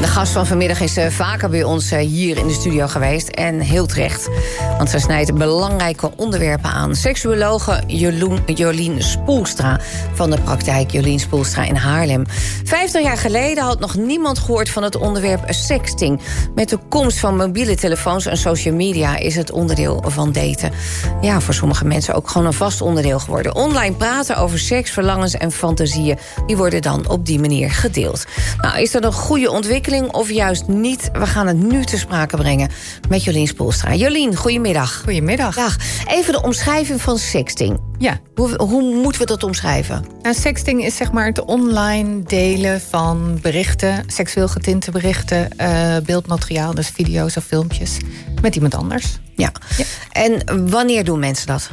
De gast van vanmiddag is vaker bij ons hier in de studio geweest. En heel terecht. Want ze snijdt belangrijke onderwerpen aan. Seksuologe Jolien Spoelstra van de praktijk Jolien Spoelstra in Haarlem. 50 jaar geleden had nog niemand gehoord van het onderwerp sexting. Met de komst van mobiele telefoons en social media is het onderdeel van daten. Ja, voor sommige mensen ook gewoon een vast onderdeel geworden. Online praten over seks, verlangens en fantasieën, die worden dan op die manier gedeeld. Nou, is dat een goede ontwikkeling of juist niet? We gaan het nu ter sprake brengen met Jolien Spoelstra. Jolien, goedemiddag. Goedemiddag. Dag. Even de omschrijving van sexting. Ja. Hoe moeten we dat omschrijven? Nou, sexting is zeg maar het online delen van berichten, seksueel getinte berichten, beeldmateriaal, dus video's of filmpjes, met iemand anders. Ja. En wanneer doen mensen dat?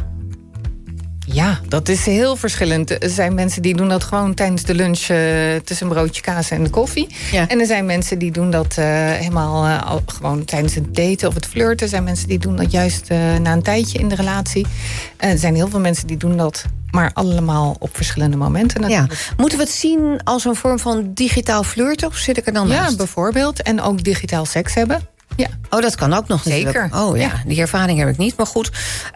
Ja, dat is heel verschillend. Er zijn mensen die doen dat gewoon tijdens de lunch tussen een broodje kaas en de koffie. Ja. En er zijn mensen die doen dat helemaal gewoon tijdens het daten of het flirten. Er zijn mensen die doen dat juist na een tijdje in de relatie. Er zijn heel veel mensen die doen dat, maar allemaal op verschillende momenten natuurlijk. Ja. Moeten we het zien als een vorm van digitaal flirten of zit ik er dan naast? Ja, bijvoorbeeld. En ook digitaal seks hebben. Ja. Oh, dat kan ook nog. Zeker. Oh ja, die ervaring heb ik niet, maar goed.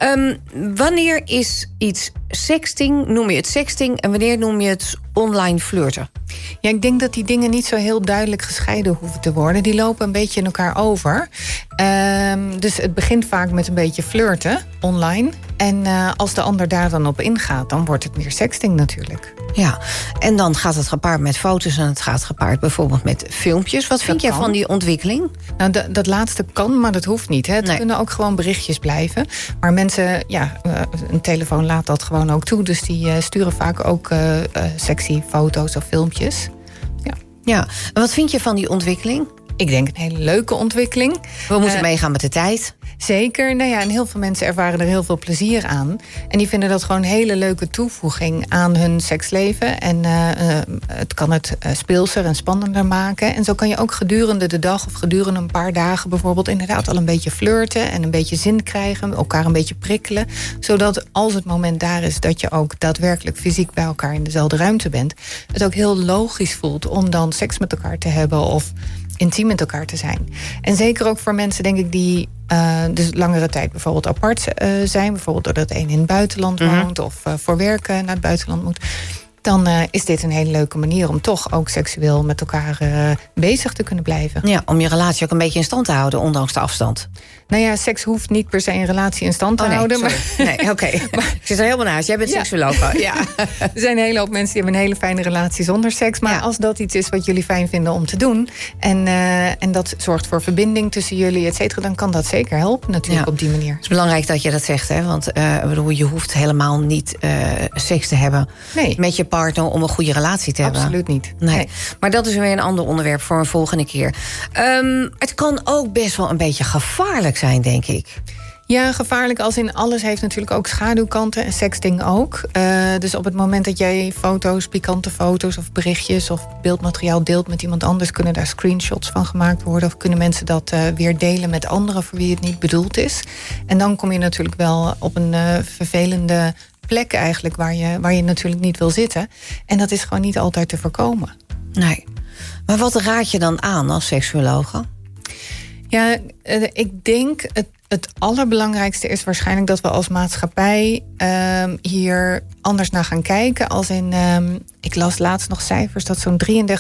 Wanneer is iets sexting, noem je het sexting, en wanneer noem je het online flirten? Ja, ik denk dat die dingen niet zo heel duidelijk gescheiden hoeven te worden. Die lopen een beetje in elkaar over. Dus het begint vaak met een beetje flirten, online. En als de ander daar dan op ingaat, dan wordt het meer sexting natuurlijk. Ja, en dan gaat het gepaard met foto's en het gaat gepaard bijvoorbeeld met filmpjes. Wat vind jij van die ontwikkeling? Nou, dat laatste kan, maar dat hoeft niet. Hè. Het kunnen ook gewoon berichtjes blijven. Maar mensen, een telefoon laat dat gewoon ook toe. Dus die sturen vaak ook sexy foto's of filmpjes. Ja, en wat vind je van die ontwikkeling? Ik denk een hele leuke ontwikkeling. We moeten meegaan met de tijd. Zeker, en heel veel mensen ervaren er heel veel plezier aan. En die vinden dat gewoon een hele leuke toevoeging aan hun seksleven. En het kan het speelser en spannender maken. En zo kan je ook gedurende de dag of gedurende een paar dagen bijvoorbeeld inderdaad al een beetje flirten en een beetje zin krijgen, elkaar een beetje prikkelen. Zodat als het moment daar is dat je ook daadwerkelijk fysiek bij elkaar in dezelfde ruimte bent, het ook heel logisch voelt om dan seks met elkaar te hebben of intiem met elkaar te zijn. En zeker ook voor mensen, denk ik, die dus langere tijd bijvoorbeeld apart zijn. Bijvoorbeeld doordat een in het buitenland woont of voor werk naar het buitenland moet. Dan is dit een hele leuke manier om toch ook seksueel met elkaar bezig te kunnen blijven. Ja, om je relatie ook een beetje in stand te houden, ondanks de afstand. Nou ja, seks hoeft niet per se een relatie in stand te houden. Nee, oké. Ik zit er helemaal naast. Jij bent seksuoloog. Ja. Er zijn een hele hoop mensen die hebben een hele fijne relatie zonder seks. Maar als dat iets is wat jullie fijn vinden om te doen, en dat zorgt voor verbinding tussen jullie, et cetera, dan kan dat zeker helpen natuurlijk op die manier. Het is belangrijk dat je dat zegt, hè? Want je hoeft helemaal niet seks te hebben met je partner om een goede relatie te hebben. Absoluut niet. Nee. Maar dat is weer een ander onderwerp voor een volgende keer. Het kan ook best wel een beetje gevaarlijk zijn, denk ik. Ja, gevaarlijk als in alles heeft natuurlijk ook schaduwkanten en sexting ook. Dus op het moment dat jij foto's, pikante foto's of berichtjes of beeldmateriaal deelt met iemand anders, kunnen daar screenshots van gemaakt worden of kunnen mensen dat weer delen met anderen voor wie het niet bedoeld is. En dan kom je natuurlijk wel op een vervelende plek eigenlijk waar je natuurlijk niet wil zitten. En dat is gewoon niet altijd te voorkomen. Nee. Maar wat raad je dan aan als seksuologe? Ja, ik denk het allerbelangrijkste is waarschijnlijk dat we als maatschappij hier anders naar gaan kijken. Als in, ik las laatst nog cijfers dat zo'n